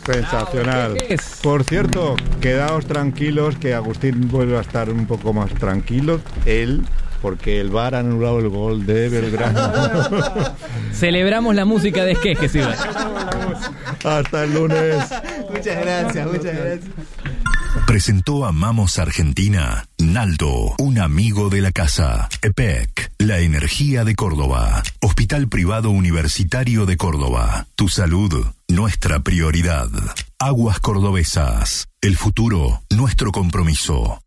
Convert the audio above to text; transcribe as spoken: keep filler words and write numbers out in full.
Sensacional. Por cierto, quedaos tranquilos que Agustín vuelve a estar un poco más tranquilo. Él, porque el V A R ha anulado el gol de Belgrano. Celebramos la música de Esquejes, Iván. Hasta el lunes. Muchas gracias, muchas gracias. Presentó Amamos Argentina, Naldo, un amigo de la casa. E P E C, la energía de Córdoba. Hospital Privado Universitario de Córdoba. Tu salud, nuestra prioridad. Aguas Cordobesas, el futuro, nuestro compromiso.